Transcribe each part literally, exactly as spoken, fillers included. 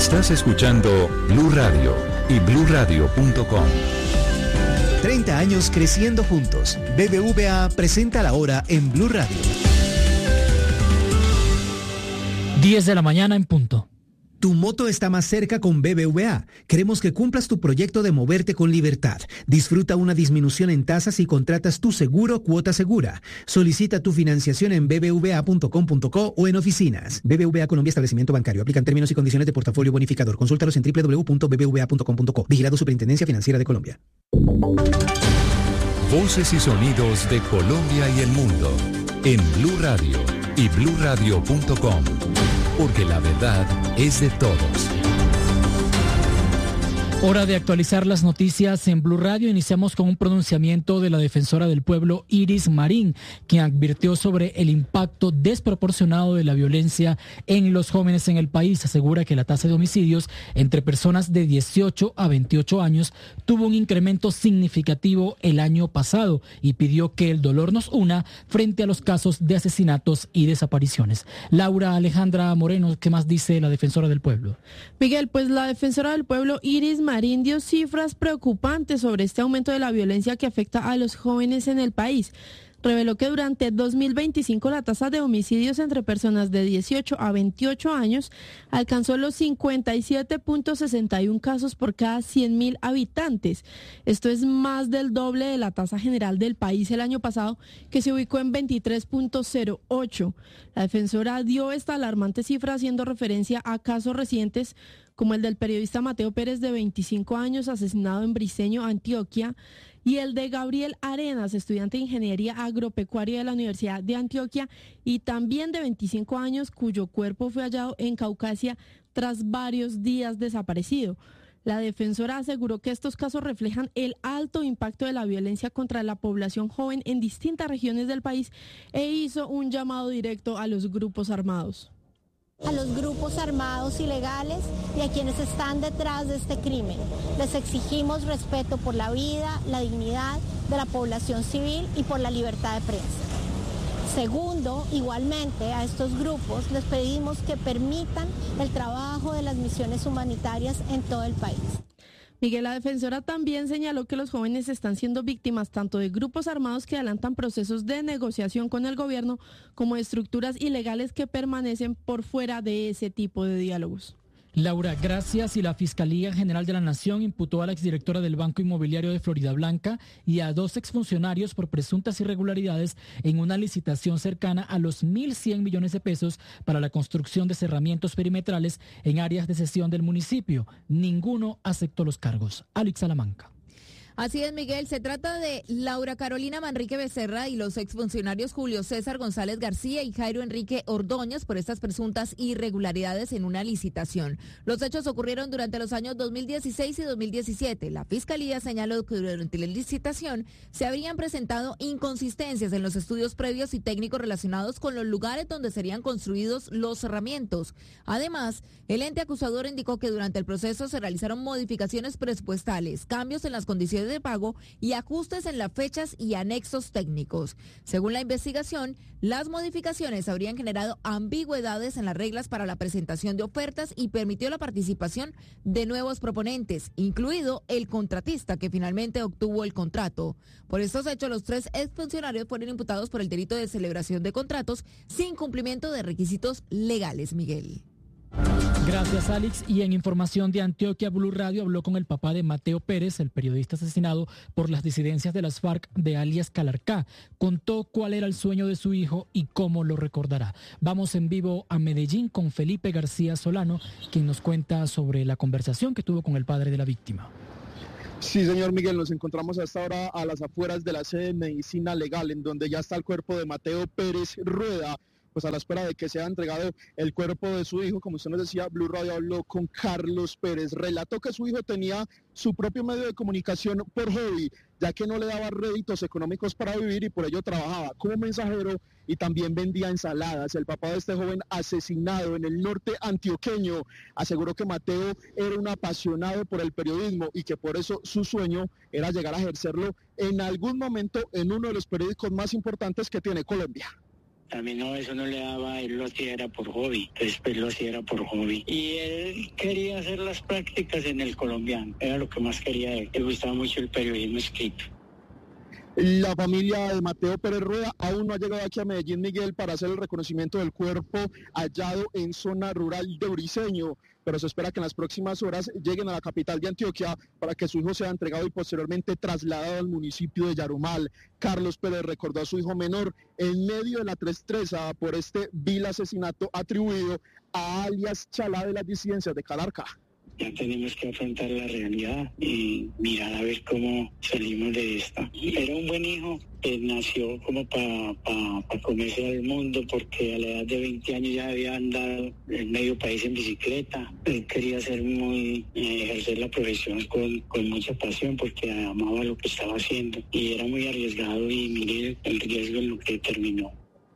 Estás escuchando Blue Radio y blue radio punto com. treinta años creciendo juntos. B B V A presenta la hora en Blue Radio. diez de la mañana en punto. Tu moto está más cerca con B B V A. Queremos que cumplas tu proyecto de moverte con libertad. Disfruta una disminución en tasas si contratas tu seguro Cuota Segura. Solicita tu financiación en b b v a punto com punto co o en oficinas. B B V A Colombia Establecimiento Bancario. Aplican términos y condiciones de portafolio bonificador. Consúltalos en doble u doble u doble u punto b b v a punto com punto co. Vigilado Superintendencia Financiera de Colombia. Voces y sonidos de Colombia y el mundo en Blue Radio y blue radio punto com. Porque la verdad es de todos. Hora de actualizar las noticias en Blue Radio. Iniciamos con un pronunciamiento de la defensora del pueblo, Iris Marín, quien advirtió sobre el impacto desproporcionado de la violencia en los jóvenes en el país. Asegura que la tasa de homicidios entre personas de dieciocho a veintiocho años tuvo un incremento significativo el año pasado y pidió que el dolor nos una frente a los casos de asesinatos y desapariciones. Laura Alejandra Moreno, ¿qué más dice la defensora del pueblo? Miguel, pues la defensora del pueblo, Iris Marín, Marín dio cifras preocupantes sobre este aumento de la violencia que afecta a los jóvenes en el país. Reveló que durante dos mil veinticinco la tasa de homicidios entre personas de dieciocho a veintiocho años alcanzó los cincuenta y siete punto sesenta y uno casos por cada cien mil habitantes. Esto es más del doble de la tasa general del país el año pasado, que se ubicó en veintitrés punto cero ocho. La defensora dio esta alarmante cifra haciendo referencia a casos recientes como el del periodista Mateo Pérez, de veinticinco años, asesinado en Briceño, Antioquia, y el de Gabriel Arenas, estudiante de Ingeniería Agropecuaria de la Universidad de Antioquia, y también de veinticinco años, cuyo cuerpo fue hallado en Caucasia tras varios días desaparecido. La defensora aseguró que estos casos reflejan el alto impacto de la violencia contra la población joven en distintas regiones del país e hizo un llamado directo a los grupos armados. A los grupos armados ilegales y a quienes están detrás de este crimen. Les exigimos respeto por la vida, la dignidad de la población civil y por la libertad de prensa. Segundo, igualmente a estos grupos les pedimos que permitan el trabajo de las misiones humanitarias en todo el país. Miguel, la defensora también señaló que los jóvenes están siendo víctimas tanto de grupos armados que adelantan procesos de negociación con el gobierno como de estructuras ilegales que permanecen por fuera de ese tipo de diálogos. Laura, gracias. Y la Fiscalía General de la Nación imputó a la exdirectora del Banco Inmobiliario de Florida Blanca y a dos exfuncionarios por presuntas irregularidades en una licitación cercana a los mil cien millones de pesos para la construcción de cerramientos perimetrales en áreas de cesión del municipio. Ninguno aceptó los cargos. Alex Salamanca. Así es, Miguel. Se trata de Laura Carolina Manrique Becerra y los exfuncionarios Julio César González García y Jairo Enrique Ordóñez por estas presuntas irregularidades en una licitación. Los hechos ocurrieron durante los años dos mil dieciséis y dos mil diecisiete. La Fiscalía señaló que durante la licitación se habrían presentado inconsistencias en los estudios previos y técnicos relacionados con los lugares donde serían construidos los cerramientos. Además, el ente acusador indicó que durante el proceso se realizaron modificaciones presupuestales, cambios en las condiciones de pago y ajustes en las fechas y anexos técnicos. Según la investigación, las modificaciones habrían generado ambigüedades en las reglas para la presentación de ofertas y permitió la participación de nuevos proponentes, incluido el contratista que finalmente obtuvo el contrato. Por estos hechos, los tres exfuncionarios fueron imputados por el delito de celebración de contratos sin cumplimiento de requisitos legales, Miguel. Gracias, Alex. Y en información de Antioquia, Blue Radio habló con el papá de Mateo Pérez, el periodista asesinado por las disidencias de las FARC de alias Calarcá. Contó cuál era el sueño de su hijo y cómo lo recordará. Vamos en vivo a Medellín con Felipe García Solano, quien nos cuenta sobre la conversación que tuvo con el padre de la víctima. Sí, señor Miguel, nos encontramos hasta ahora a las afueras de la sede de Medicina Legal, en donde ya está el cuerpo de Mateo Pérez Rueda, pues a la espera de que sea entregado el cuerpo de su hijo. Como usted nos decía, Blue Radio habló con Carlos Pérez, relató que su hijo tenía su propio medio de comunicación por hobby, ya que no le daba réditos económicos para vivir y por ello trabajaba como mensajero y también vendía ensaladas. El papá de este joven asesinado en el norte antioqueño aseguró que Mateo era un apasionado por el periodismo y que por eso su sueño era llegar a ejercerlo en algún momento en uno de los periódicos más importantes que tiene Colombia. A mí no, eso no le daba, él lo hacía era por hobby, después lo hacía era por hobby. Y él quería hacer las prácticas en el colombiano, era lo que más quería él. Le gustaba mucho el periodismo escrito. La familia de Mateo Pérez Rueda aún no ha llegado aquí a Medellín, Miguel, para hacer el reconocimiento del cuerpo hallado en zona rural de Briceño, pero se espera que en las próximas horas lleguen a la capital de Antioquia para que su hijo sea entregado y posteriormente trasladado al municipio de Yarumal. Carlos Pérez recordó a su hijo menor en medio de la tristeza por este vil asesinato atribuido a alias Chalá de las disidencias de Calarcá. Ya tenemos que afrontar la realidad y mirar a ver cómo salimos de esta. Era un buen hijo, que nació como para pa, pa comerse al mundo, porque a la edad de veinte años ya había andado en medio país en bicicleta. Él quería ser muy, eh, ejercer la profesión con, con mucha pasión, porque amaba lo que estaba haciendo y era muy arriesgado, y mire el riesgo en lo que terminó.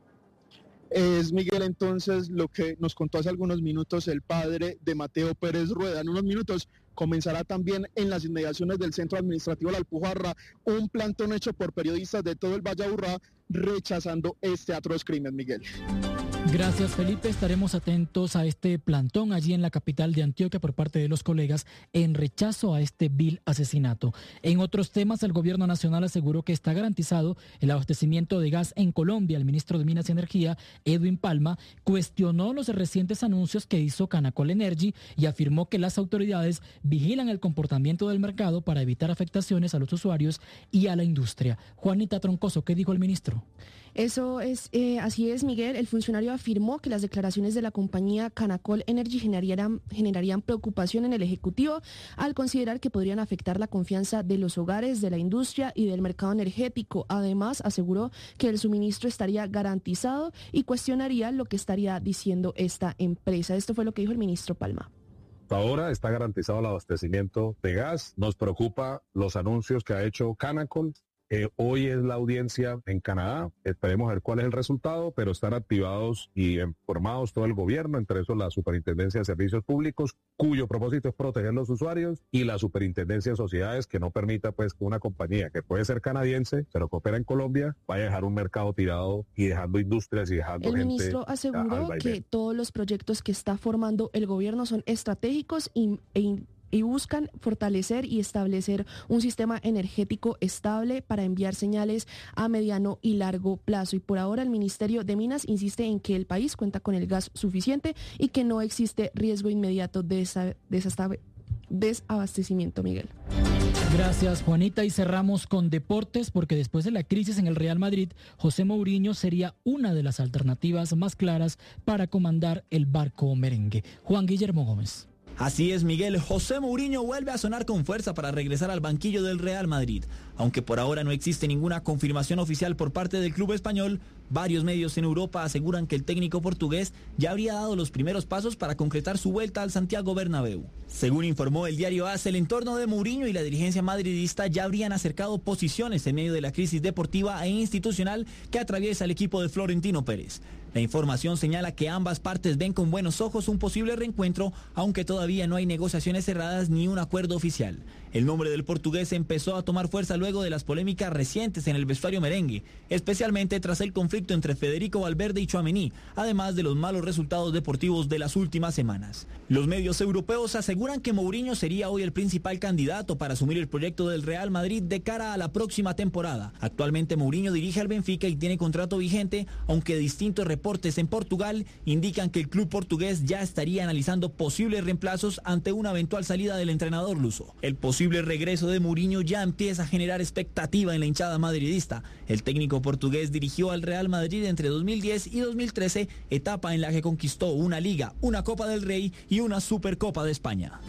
Es Miguel entonces lo que nos contó hace algunos minutos el padre de Mateo Pérez Rueda. En unos minutos comenzará también en las inmediaciones del Centro Administrativo La Alpujarra un plantón hecho por periodistas de todo el Valle Aburrá rechazando este atroz crimen, Miguel. Gracias, Felipe. Estaremos atentos a este plantón allí en la capital de Antioquia por parte de los colegas en rechazo a este vil asesinato. En otros temas, el gobierno nacional aseguró que está garantizado el abastecimiento de gas en Colombia. El ministro de Minas y Energía, Edwin Palma, cuestionó los recientes anuncios que hizo Canacol Energy y afirmó que las autoridades vigilan el comportamiento del mercado para evitar afectaciones a los usuarios y a la industria. Juanita Troncoso, ¿qué dijo el ministro? Eso es, eh, así es, Miguel. El funcionario afirmó que las declaraciones de la compañía Canacol Energy generarían, generarían preocupación en el Ejecutivo al considerar que podrían afectar la confianza de los hogares, de la industria y del mercado energético. Además, aseguró que el suministro estaría garantizado y cuestionaría lo que estaría diciendo esta empresa. Esto fue lo que dijo el ministro Palma. Ahora está garantizado el abastecimiento de gas. Nos preocupa los anuncios que ha hecho Canacol. Eh, hoy es la audiencia en Canadá, esperemos ver cuál es el resultado, pero están activados y informados todo el gobierno, entre eso la Superintendencia de Servicios Públicos, cuyo propósito es proteger a los usuarios, y la Superintendencia de Sociedades, que no permita pues que una compañía que puede ser canadiense, pero que opera en Colombia, vaya a dejar un mercado tirado y dejando industrias y dejando el gente. El ministro aseguró que todos los proyectos que está formando el gobierno son estratégicos y, e y buscan fortalecer y establecer un sistema energético estable para enviar señales a mediano y largo plazo. Y por ahora el Ministerio de Minas insiste en que el país cuenta con el gas suficiente y que no existe riesgo inmediato de esa, de esa desabastecimiento, Miguel. Gracias, Juanita, y cerramos con deportes, porque después de la crisis en el Real Madrid, José Mourinho sería una de las alternativas más claras para comandar el barco merengue. Juan Guillermo Gómez. Así es, Miguel. José Mourinho vuelve a sonar con fuerza para regresar al banquillo del Real Madrid. Aunque por ahora no existe ninguna confirmación oficial por parte del club español, varios medios en Europa aseguran que el técnico portugués ya habría dado los primeros pasos para concretar su vuelta al Santiago Bernabéu. Según informó el diario A S, el entorno de Mourinho y la dirigencia madridista ya habrían acercado posiciones en medio de la crisis deportiva e institucional que atraviesa el equipo de Florentino Pérez. La información señala que ambas partes ven con buenos ojos un posible reencuentro, aunque todavía no hay negociaciones cerradas ni un acuerdo oficial. El nombre del portugués empezó a tomar fuerza luego de las polémicas recientes en el vestuario merengue, especialmente tras el conflicto entre Federico Valverde y Tchouaméni, además de los malos resultados deportivos de las últimas semanas. Los medios europeos aseguran que Mourinho sería hoy el principal candidato para asumir el proyecto del Real Madrid de cara a la próxima temporada. Actualmente Mourinho dirige al Benfica y tiene contrato vigente, aunque distintos reportes en Portugal indican que el club portugués ya estaría analizando posibles reemplazos ante una eventual salida del entrenador luso. El posible regreso de Mourinho ya empieza a generar expectativa en la hinchada madridista. El técnico portugués dirigió al Real Madrid entre dos mil diez y dos mil trece, etapa en la que conquistó una Liga, una Copa del Rey y una Supercopa de España.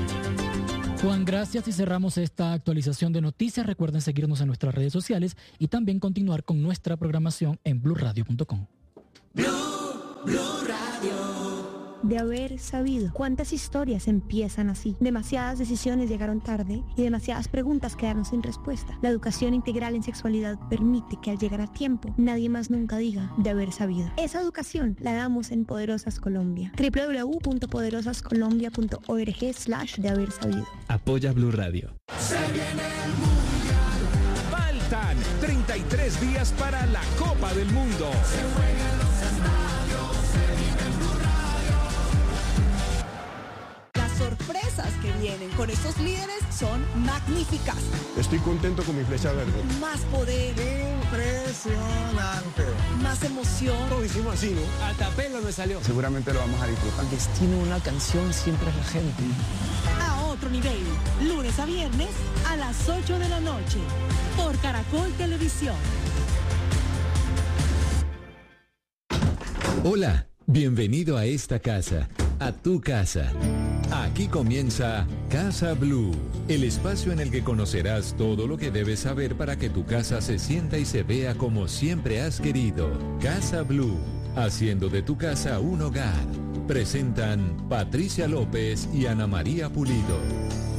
Juan, gracias, y cerramos esta actualización de noticias. Recuerden seguirnos en nuestras redes sociales y también continuar con nuestra programación en blue radio punto com. Blue, Blue Radio. De haber sabido. ¿Cuántas historias empiezan así? Demasiadas decisiones llegaron tarde y demasiadas preguntas quedaron sin respuesta. La educación integral en sexualidad permite que al llegar a tiempo nadie más nunca diga de haber sabido. Esa educación la damos en Poderosas Colombia. doble u doble u doble u punto poderosas colombia punto org slash de haber sabido. Apoya Blue Radio. Se viene el mundial. Va el Faltan treinta y tres días para la Copa del Mundo. Se juega en los estadios, se vive en Blue Radio. Las sorpresas que vienen con estos líderes son magníficas. Estoy contento con mi flecha verde. Más poder. Impresionante. Más emoción. Lo hicimos así, ¿no? Hasta pelo me salió. Seguramente lo vamos a disfrutar. El destino de una canción siempre es la gente. A otro nivel. Lunes a viernes a las ocho de la noche. Por Caracol Televisión. Hola, bienvenido a esta casa, a tu casa. Aquí comienza Casa Blue, el espacio en el que conocerás todo lo que debes saber para que tu casa se sienta y se vea como siempre has querido. Casa Blue, haciendo de tu casa un hogar. Presentan Patricia López y Ana María Pulido.